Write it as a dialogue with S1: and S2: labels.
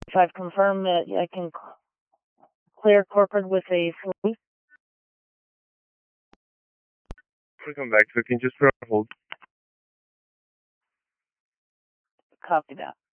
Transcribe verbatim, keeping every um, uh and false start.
S1: I've confirmed that I can clear corporate with a three.
S2: We'll come back, so can you just put on hold?
S1: Copy that.